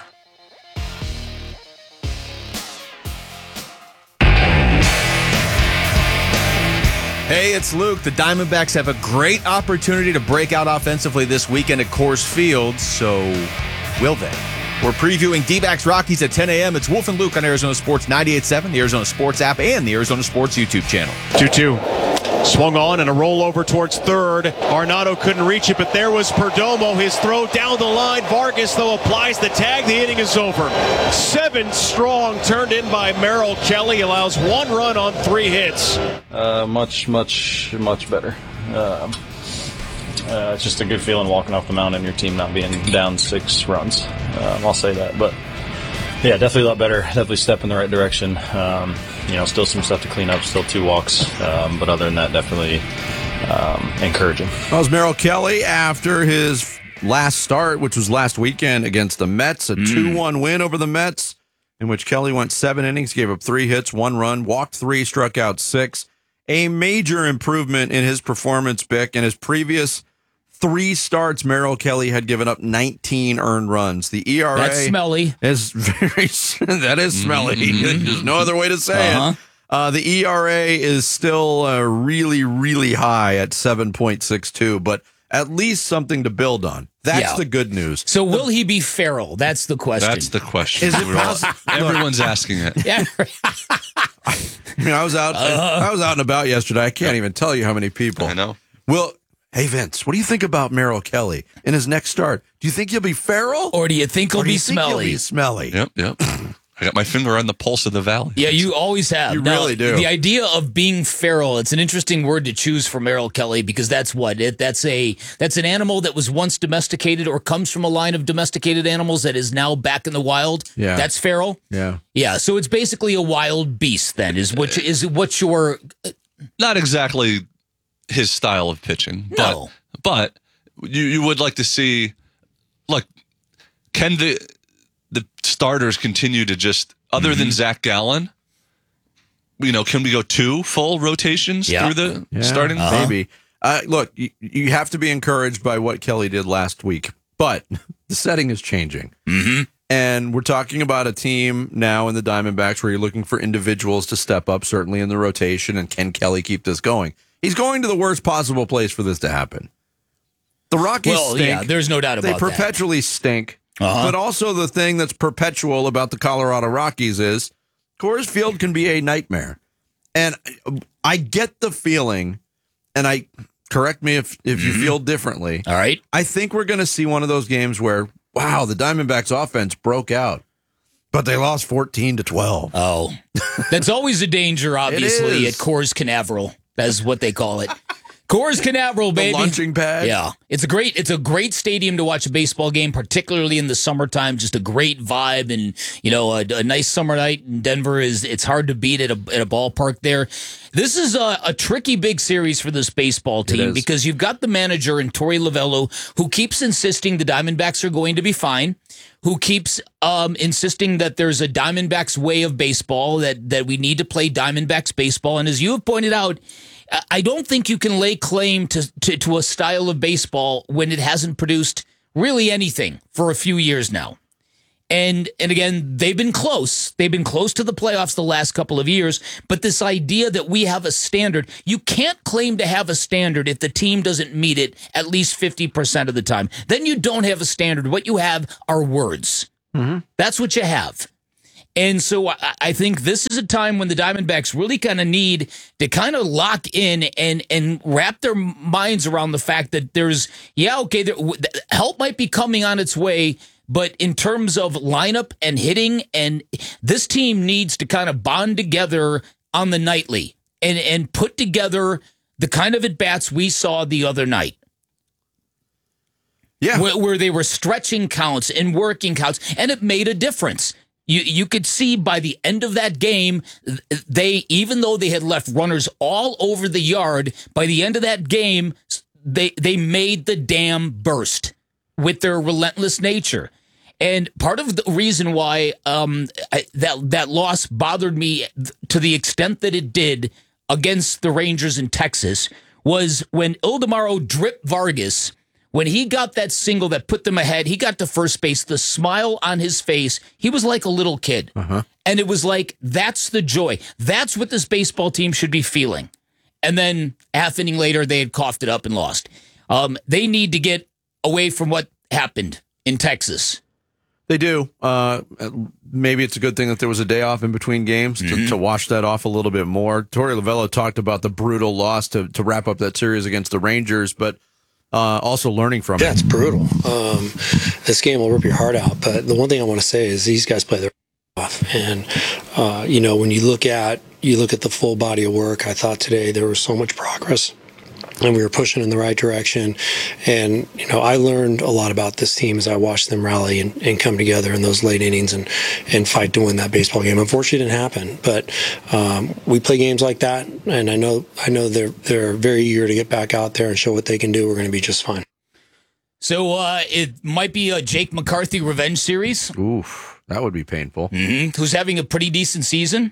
Hey, it's Luke. The Diamondbacks have a great opportunity to break out offensively this weekend at Coors Field, so will they? We're previewing D-backs Rockies at ten a.m. It's Wolf and Luke on Arizona Sports ninety-eight point seven, the Arizona Sports app, and the Arizona Sports YouTube channel. two two. Swung on and a rollover towards third. Arenado couldn't reach it, but there was Perdomo. His throw down the line. Vargas, though, applies the tag. The inning is over. Seven strong, turned in by Merrill Kelly. Allows one run on three hits. Uh, much, much, much better. Uh, uh, it's just a good feeling walking off the mound and your team not being down six runs. Uh, I'll say that. But, yeah, definitely a lot better. Definitely step in the right direction. Um, you know, still some stuff to clean up, still two walks. Um, but other than that, definitely um, encouraging. That was Merrill Kelly after his last start, which was last weekend against the Mets, a two one win over the Mets, in which Kelly went seven innings, gave up three hits, one run, walked three, struck out six. A major improvement in his performance, Bick. In his previous three starts, Merrill Kelly had given up nineteen earned runs. The E R A That's smelly. is very that is smelly. Mm-hmm. There's no other way to say uh-huh. it. Uh, the E R A is still uh, really, really high at seven point six two, but at least something to build on. That's Yeah. the good news. So will he be feral? That's the question. That's the question. Is it We're all- possible? Everyone's asking it. Yeah. I mean, I was out. Uh-huh. I was out and about yesterday. I can't even tell you how many people. I know. Well, hey Vince, what do you think about Merrill Kelly in his next start? Do you think he'll be feral, Or do you think he'll or do be you think he'll smelly? be smelly? Yep, yep. I got my finger on the pulse of the valley. Yeah, you always have. You Now, really do. The idea of being feral, it's an interesting word to choose for Merrill Kelly because that's what it that's a that's an animal that was once domesticated or comes from a line of domesticated animals that is now back in the wild. Yeah. That's feral. Yeah. Yeah, so it's basically a wild beast then is what is what your Not exactly his style of pitching, No. but but you you would like to see, like, can the the starters continue to just, other Mm-hmm. than Zach Gallen, you know, can we go two full rotations Yeah. through the Yeah, starting? maybe. Uh, look, you, you have to be encouraged by what Kelly did last week, but the setting is changing. Mm-hmm. And we're talking about a team now in the Diamondbacks where you're looking for individuals to step up, certainly in the rotation. And can Kelly keep this going? He's going to the worst possible place for this to happen. The Rockies Well, stink. yeah, there's no doubt They about that. perpetually stink. Uh-huh. But also the thing that's perpetual about the Colorado Rockies is Coors Field can be a nightmare. And I get the feeling, and I correct me if, if you feel differently. All right. I think we're going to see one of those games where, wow, the Diamondbacks offense broke out, but they lost fourteen to twelve. Oh, that's always a danger, obviously, is. at Coors Canaveral. That's what they call it. Coors Canaveral, baby. The launching pad. Yeah. It's a great it's a great stadium to watch a baseball game, particularly in the summertime. Just a great vibe, and you know, a, a nice summer night in Denver is it's hard to beat at a at a ballpark there. This is a, a tricky big series for this baseball team because you've got the manager in Torey Lovello who keeps insisting the Diamondbacks are going to be fine, who keeps um, insisting that there's a Diamondbacks way of baseball, that that we need to play Diamondbacks baseball, and as you have pointed out, I don't think you can lay claim to, to, to a style of baseball when it hasn't produced really anything for a few years now. And and again, they've been close. They've been close to the playoffs the last couple of years. But this idea that we have a standard, you can't claim to have a standard if the team doesn't meet it at least fifty percent of the time. Then you don't have a standard. What you have are words. Mm-hmm. That's what you have. And so I think this is a time when the Diamondbacks really kind of need to kind of lock in and and wrap their minds around the fact that there's, yeah, okay, there, help might be coming on its way, but in terms of lineup and hitting, and this team needs to kind of bond together on the nightly and, and put together the kind of at-bats we saw the other night. Yeah. Where, where they were stretching counts and working counts, and it made a difference. You you could see by the end of that game, they even though they had left runners all over the yard, by the end of that game, they they made the dam burst with their relentless nature. And part of the reason why um, I, that that loss bothered me to the extent that it did against the Rangers in Texas was when Ildemaro dripped Vargas. When he got that single that put them ahead, he got to first base, the smile on his face, he was like a little kid. Uh-huh. And it was like, that's the joy. That's what this baseball team should be feeling. And then half inning later, they had coughed it up and lost. Um, they need to get away from what happened in Texas. They do. Uh, maybe it's a good thing that there was a day off in between games to, mm-hmm. to wash that off a little bit more. Torey Lovello talked about the brutal loss to, to wrap up that series against the Rangers, but Uh, also learning from yeah, it. it's brutal. Um, this game will rip your heart out. But the one thing I want to say is these guys play their off. And, uh, you know, when you look at you look at the full body of work, I thought today there was so much progress. And we were pushing in the right direction. And, you know, I learned a lot about this team as I watched them rally and, and come together in those late innings and, and fight to win that baseball game. Unfortunately, it didn't happen. But um, we play games like that, and I know I know they're they're very eager to get back out there and show what they can do. We're going to be just fine. So uh, it might be a Jake McCarthy revenge series. Oof, that would be painful. Mm-hmm. Who's having a pretty decent season?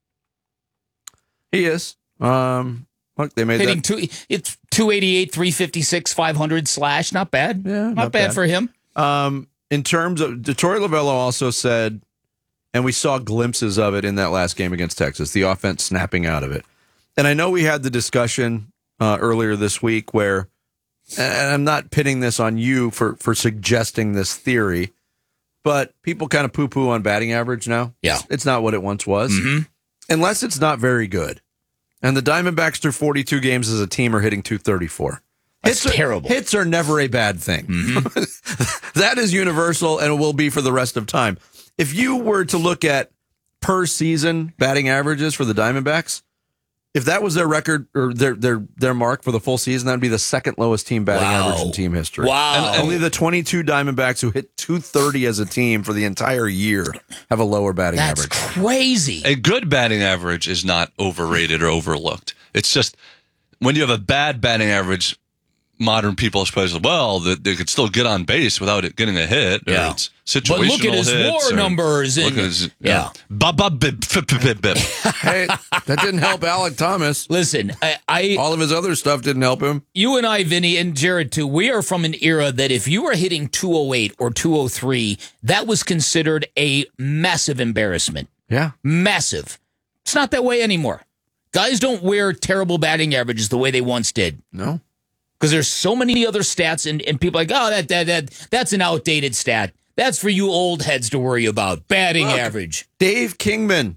He is. Um Look, they made hitting that. two, it's two eighty-eight, three fifty-six, five hundred slash. Not bad. Yeah, not, not bad, bad for him. Um, in terms of, Torey Lovello also said, and we saw glimpses of it in that last game against Texas, the offense snapping out of it. And I know we had the discussion uh, earlier this week where, and I'm not pitting this on you for, for suggesting this theory, but people kind of poo-poo on batting average now. Yeah. It's, it's not what it once was. Mm-hmm. Unless it's not very good. And the Diamondbacks through forty-two games as a team are hitting two thirty-four. That's hits terrible. Are, hits are never a bad thing. Mm-hmm. That is universal and it will be for the rest of time. If you were to look at per season batting averages for the Diamondbacks, if that was their record or their their their mark for the full season, that would be the second lowest team batting Wow. average in team history. Wow. And only the twenty-two Diamondbacks who hit two thirty as a team for the entire year have a lower batting That's average. crazy. A good batting average is not overrated or overlooked. It's just when you have a bad batting average, modern people suppose, well, that they could still get on base without it getting a hit. Or Yeah. it's situational But look at his hits, WAR or numbers and- look at his, yeah. Bub, bub, bib, fib, bib, bib, bib. Hey, that didn't help Alec Thomas. Listen, I, I all of his other stuff didn't help him. You and I, Vinny, and Jared too, we are from an era that if you were hitting two oh eight or two oh three, that was considered a massive embarrassment. Yeah. Massive. It's not that way anymore. Guys don't wear terrible batting averages the way they once did. No. Because there's so many other stats, and, and people are like, oh, that, that that that's an outdated stat. That's for you old heads to worry about. Batting Look, average. Dave Kingman.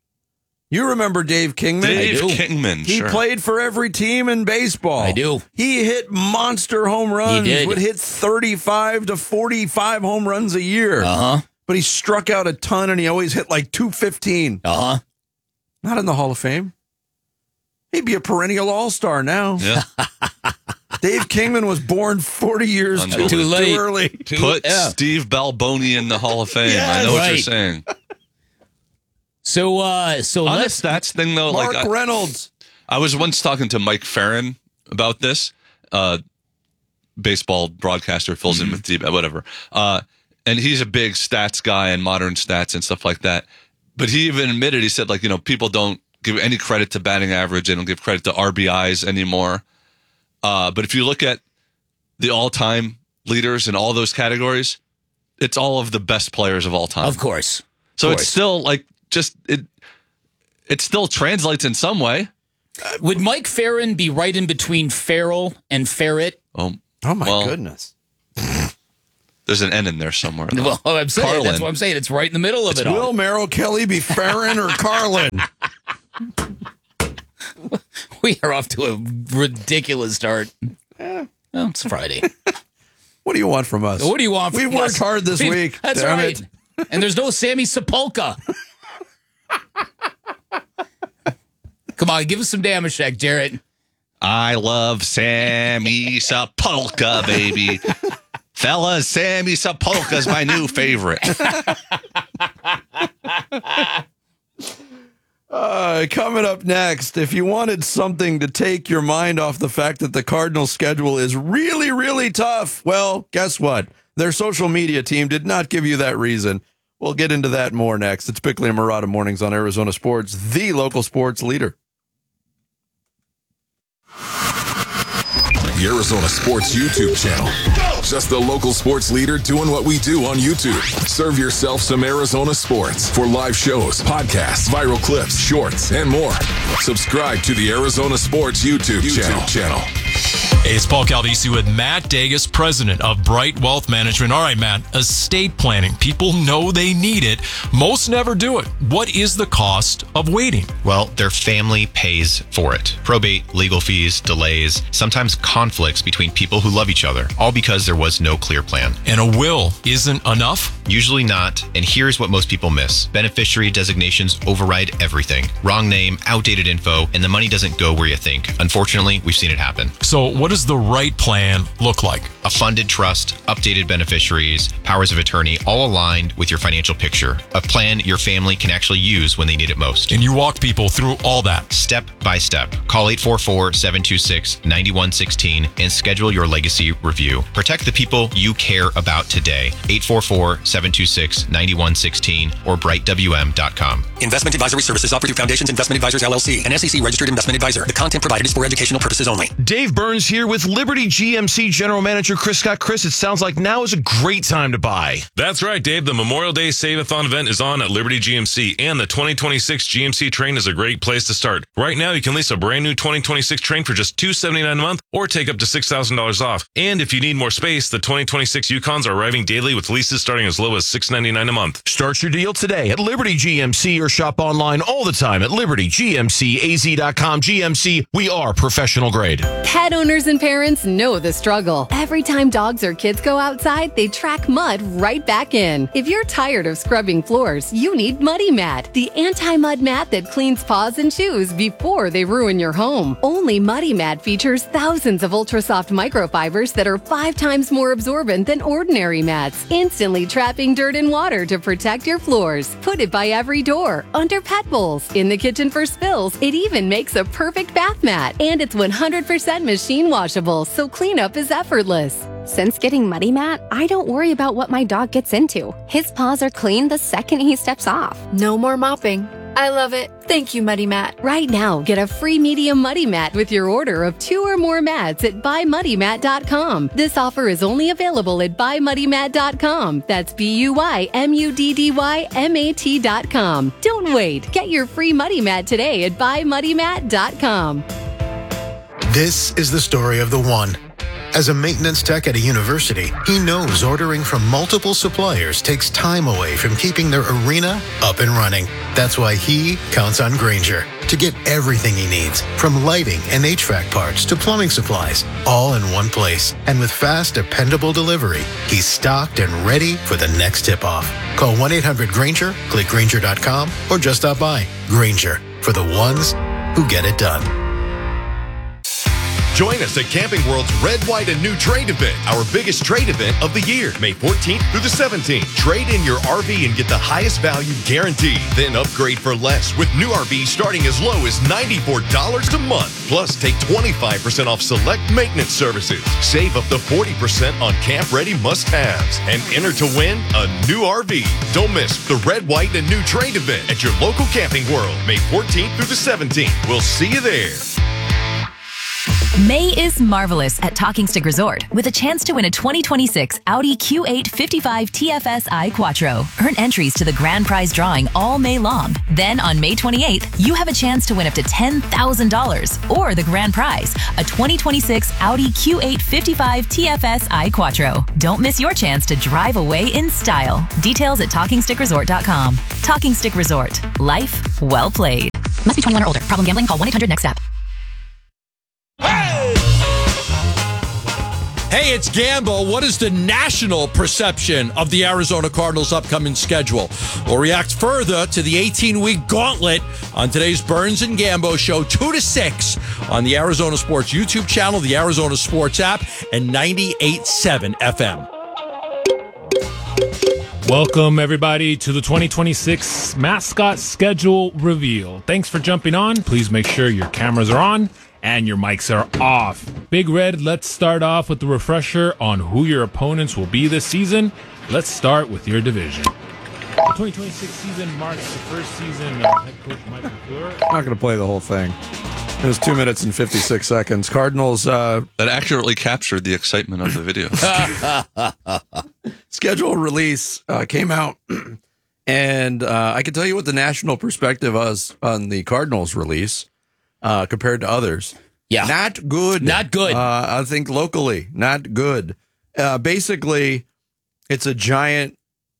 You remember Dave Kingman? Dave I do. Kingman, He sure. played for every team in baseball. I do. He hit monster home runs. He did. Would hit thirty-five to forty-five home runs a year. Uh-huh. But he struck out a ton, and he always hit like two fifteen. Uh-huh. Not in the Hall of Fame. He'd be a perennial all-star now. Yeah. Dave Kingman was born forty years too, Too late. too early. Put Yeah. Steve Balboni in the Hall of Fame. Yes. I know what you're Right. saying. So, uh, so On the let's. stats thing, though, Mark like I, Reynolds. I was once talking to Mike Farron about this. Uh, baseball broadcaster fills in with deep, whatever. Uh, and he's a big stats guy and modern stats and stuff like that. But he even admitted, he said, like, you know, people don't give any credit to batting average. They don't give credit to R B Is anymore. Uh, but if you look at the all-time leaders in all those categories, it's all of the best players of all time. Of course. So Of it's course. still like just it. It still translates in some way. Would Mike Farron be right in between Farrell and Ferret? Oh, Oh, my well, goodness. There's an N in there somewhere. though. Well, I'm saying Carlin. that's what I'm saying. It's right in the middle of It's it all. Will Merrill Kelly be Farron or Carlin? We are off to a ridiculous start. Yeah. Well, it's Friday. What do you want from us? What do you want We from worked us? hard this We- week. That's Damn right. it. And there's no Sammy Sepulka. Come on, give us some Damashek, Jarrett. I love Sammy Sapolka, baby. Fellas, Sammy Sapolka's my new favorite. Uh, coming up next, if you wanted something to take your mind off the fact that the Cardinals' schedule is really, really tough, well, guess what? Their social media team did not give you that reason. We'll get into that more next. It's Bickley and Murata Mornings on Arizona Sports, the local sports leader. The Arizona Sports YouTube channel. Just the local sports leader doing what we do on YouTube. Serve yourself some Arizona sports for live shows, podcasts, viral clips, shorts, and more. Subscribe to the Arizona Sports YouTube, YouTube channel. channel. Hey, it's Paul Calvisi with Matt Dagus, president of Bright Wealth Management. All right, Matt, estate planning. People know they need it. Most never do it. What is the cost of waiting? Well, their family pays for it. Probate, legal fees, delays, sometimes conflicts between people who love each other, all because there was no clear plan. And a will isn't enough? Usually not, and here's what most people miss. Beneficiary designations override everything. Wrong name, outdated info, and the money doesn't go where you think. Unfortunately, we've seen it happen. So what does the right plan look like? A funded trust, updated beneficiaries, powers of attorney, all aligned with your financial picture. A plan your family can actually use when they need it most. And you walk people through all that. Step by step. Call eight four four, seven two six, nine one one six and schedule your legacy review. Protect the people you care about today. eight four four, seven two six, nine one one six or bright w m dot com. Investment advisory services offered through Foundations Investment Advisors, L L C, an S E C registered investment advisor. The content provided is for educational purposes only. Dave Burns here with Liberty G M C General Manager Chris Scott. Chris, it sounds like now is a great time to buy. That's right, Dave. The Memorial Day Save-a-thon event is on at Liberty G M C, and the twenty twenty-six G M C Train is a great place to start. Right now, you can lease a brand new twenty twenty-six Train for just two hundred seventy-nine dollars a month or take up to six thousand dollars off. And if you need more space, the twenty twenty-six Yukons are arriving daily with leases starting as low as six hundred ninety-nine dollars a month. Start your deal today at Liberty G M C or shop online all the time at liberty g m c a z dot com. G M C, we are professional grade. Pet owners and parents know the struggle. Every time dogs or kids go outside, they track mud right back in. If you're tired of scrubbing floors, you need Muddy Mat, the anti-mud mat that cleans paws and shoes before they ruin your home. Only Muddy Mat features thousands of ultra-soft microfibers that are five times more absorbent than ordinary mats, instantly trapping dirt and water to protect your floors. Put it by every door, under pet bowls, in the kitchen for spills. It even makes a perfect bath mat. And it's one hundred percent machine washable, so cleanup is effortless. Since getting Muddy Mat, I don't worry about what my dog gets into. His paws are clean the second he steps off. No more mopping. I love it. Thank you, Muddy Mat. Right now, get a free medium Muddy Mat with your order of two or more mats at buy muddy mat dot com. This offer is only available at buy muddy mat dot com. That's B U Y M U D D Y M A T dot com. Don't wait. Get your free Muddy Mat today at buy muddy mat dot com. This is the story of the one. As a maintenance tech at a university, he knows ordering from multiple suppliers takes time away from keeping their arena up and running. That's why he counts on Grainger to get everything he needs, from lighting and H V A C parts to plumbing supplies, all in one place. And with fast, dependable delivery, he's stocked and ready for the next tip-off. Call one eight hundred Grainger, click Grainger dot com, or just stop by. Grainger, for the ones who get it done. Join us at Camping World's Red, White, and New Trade event, our biggest trade event of the year, May fourteenth through the seventeenth. Trade in your R V and get the highest value guaranteed. Then upgrade for less with new R Vs starting as low as ninety-four dollars a month. Plus, take twenty-five percent off select maintenance services. Save up to forty percent on camp-ready must-haves and enter to win a new R V. Don't miss the Red, White, and New Trade event at your local Camping World, May fourteenth through the seventeenth. We'll see you there. May is marvelous at Talking Stick Resort with a chance to win a twenty twenty-six Audi Q eight fifty-five T F S I Quattro. Earn entries to the grand prize drawing all May long. Then on May twenty-eighth, you have a chance to win up to ten thousand dollars or the grand prize, a twenty twenty-six Audi Q eight fifty-five T F S I Quattro. Don't miss your chance to drive away in style. Details at talking stick resort dot com. Talking Stick Resort. Life well played. Must be twenty-one or older. Problem gambling? Call one eight hundred next step. Hey, it's Gambo. What is the national perception of the Arizona Cardinals' upcoming schedule? We'll react further to the eighteen-week gauntlet on today's Burns and Gambo show, two to six on the Arizona Sports YouTube channel, the Arizona Sports app, and ninety-eight point seven F M. Welcome, everybody, to the twenty twenty-six mascot schedule reveal. Thanks for jumping on. Please make sure your cameras are on and your mics are off. Big Red, let's start off with the refresher on who your opponents will be this season. Let's start with your division. The twenty twenty-six season marks the first season of head coach Mike McClure. I'm not going to play the whole thing. It was two minutes and fifty-six seconds. Cardinals. Uh, that accurately captured the excitement of the video. Schedule release uh, came out, and uh, I can tell you what the national perspective was on the Cardinals release uh, compared to others. Yeah. Not good. Not good. Uh, I think locally, not good. Uh, basically, it's a giant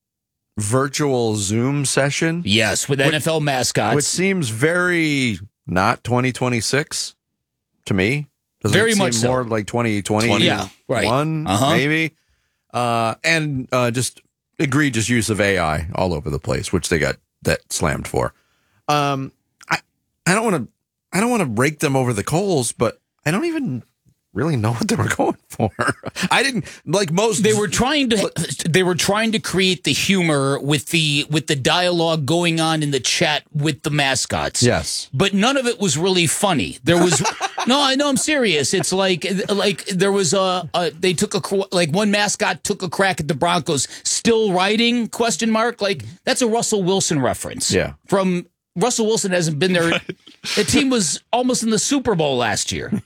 virtual Zoom session. Yes, with N F L mascots. Which seems very not twenty twenty-six to me. Doesn't Very it seem much so. more like twenty twenty-one, Yeah, right. Uh-huh. maybe. Uh, and uh, just egregious use of A I all over the place, which they got that slammed for. Um, I I don't want to I don't want to rake them over the coals, but I don't even really know what they were going for. I didn't like most. They were trying to. They were trying to create the humor with the with the dialogue going on in the chat with the mascots. Yes, but none of it was really funny. There was no. I know. I'm serious. It's like like there was a, a. They took a like one mascot took a crack at the Broncos. Still riding? Question mark. Like that's a Russell Wilson reference. Yeah. From Russell Wilson hasn't been there. The team was almost in the Super Bowl last year.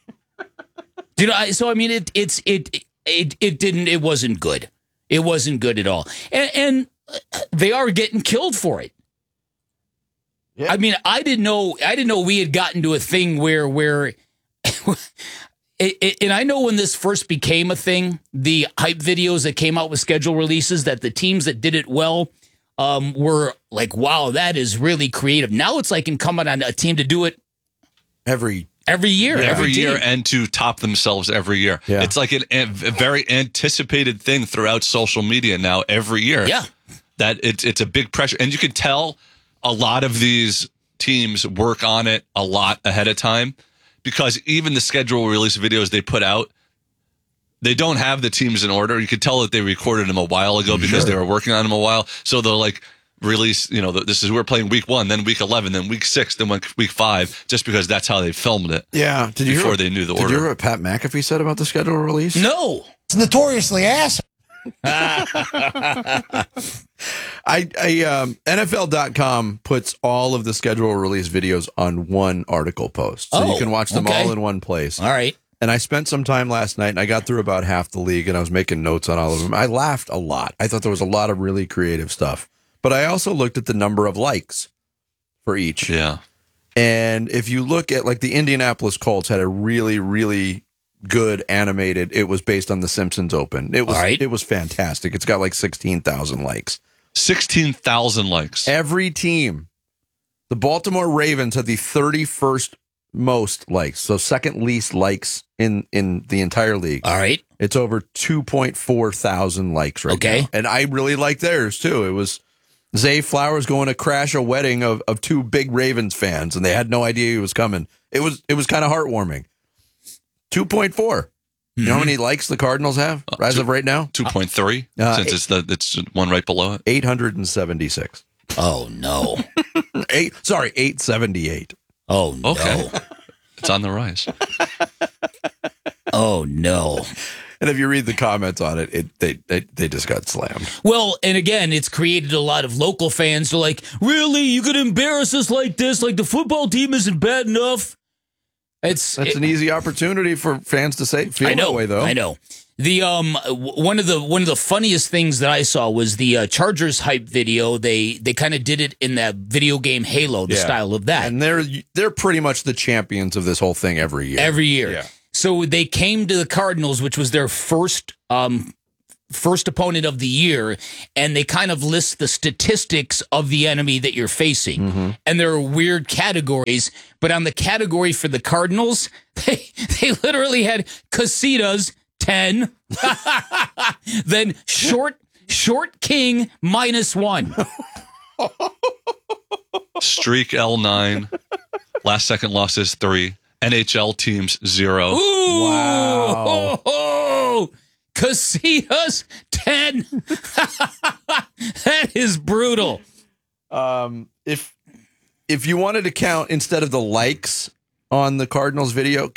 You know, so I mean, it it's it it it didn't it wasn't good. It wasn't good at all, and, and they are getting killed for it. Yeah. I mean, I didn't know I didn't know we had gotten to a thing where where, it, it, and I know when this first became a thing, the hype videos that came out with schedule releases, that the teams that did it well um, were like, wow, that is really creative. Now it's like incumbent on a team to do it every. Every year, every, every year, team. and to top themselves every year. Yeah. It's like an, a very anticipated thing throughout social media now. Every year, yeah, that it's it's a big pressure, and you can tell a lot of these teams work on it a lot ahead of time, because even the schedule release videos they put out, they don't have the teams in order. You could tell that they recorded them a while ago because Sure. they were working on them a while. So they're like. Release, you know, this is we're playing week one, then week eleven, then week six, then week five, just because that's how they filmed it. Yeah, did you before hear, they knew the did order. you hear what Pat McAfee said about the schedule release? No, it's notoriously ass. I, I um, N F L dot com puts all of the schedule release videos on one article post, so Oh, you can watch them okay. all in one place. All right. And I spent some time last night, and I got through about half the league, and I was making notes on all of them. I laughed a lot. I thought there was a lot of really creative stuff. But I also looked at the number of likes for each. Yeah. And if you look at, like, the Indianapolis Colts had a really, really good animated. It was based on the Simpsons Open. It was All right. it was fantastic. It's got like sixteen thousand likes. sixteen thousand likes. Every team. The Baltimore Ravens had the thirty-first most likes, so second least likes in, in the entire league. All right. It's over two point four thousand likes right Okay. now. And I really like theirs, too. It was Zay Flowers going to crash a wedding of, of two big Ravens fans, and they had no idea he was coming. It was it was kind of heartwarming. two point four. You know how many likes the Cardinals have Uh, as two- of right now? two point three, Uh, since it's the it's one right below it. eight hundred seventy-six. Oh, no. Eight. Sorry, eight seventy-eight. Oh, no. Okay. It's on the rise. Oh, no. And if you read the comments on it, it they, they they just got slammed. Well, and again, it's created a lot of local fans who are like, really? You could embarrass us like this? Like the football team isn't bad enough? It's That's it- an easy opportunity for fans to say feel I know, that way, though. I know. The um w- one of the one of the funniest things that I saw was the uh, Chargers hype video. They they kind of did it in that video game Halo, the Yeah. style of that. And they're they're pretty much the champions of this whole thing every year. Every year. Yeah. So they came to the Cardinals, which was their first um first opponent of the year, and they kind of list the statistics of the enemy that you're facing. Mm-hmm. And there are weird categories, but on the category for the Cardinals, they they literally had Casitas ten, then short short king minus one. Streak L nine. Last second losses three. N H L teams zero. Ooh, Wow. ho, ho. Casitas ten. That is brutal. Um, if if you wanted to count instead of the likes on the Cardinals video,